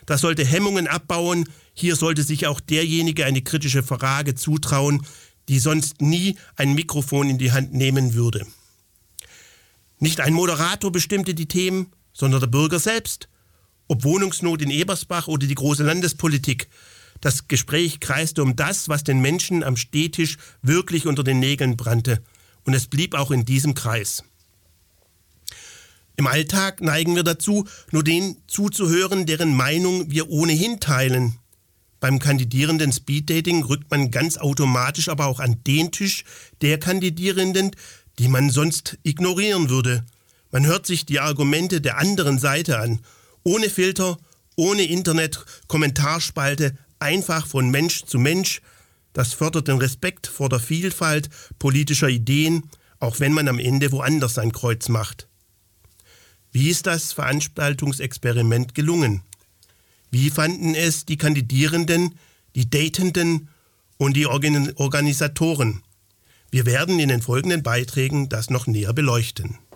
Das sollte Hemmungen abbauen. Hier sollte sich auch derjenige eine kritische Frage zutrauen, die sonst nie ein Mikrofon in die Hand nehmen würde. Nicht ein Moderator bestimmte die Themen, sondern der Bürger selbst. Ob Wohnungsnot in Ebersbach oder die große Landespolitik. Das Gespräch kreiste um das, was den Menschen am Stehtisch wirklich unter den Nägeln brannte. Und es blieb auch in diesem Kreis. Im Alltag neigen wir dazu, nur denen zuzuhören, deren Meinung wir ohnehin teilen. Beim kandidierenden Speeddating rückt man ganz automatisch aber auch an den Tisch der Kandidierenden, die man sonst ignorieren würde. Man hört sich die Argumente der anderen Seite an. Ohne Filter, ohne Internet-Kommentarspalte, einfach von Mensch zu Mensch. Das fördert den Respekt vor der Vielfalt politischer Ideen, auch wenn man am Ende woanders sein Kreuz macht. Wie ist das Veranstaltungsexperiment gelungen? Wie fanden es die Kandidierenden, die Datenden und die Organisatoren? Wir werden in den folgenden Beiträgen das noch näher beleuchten.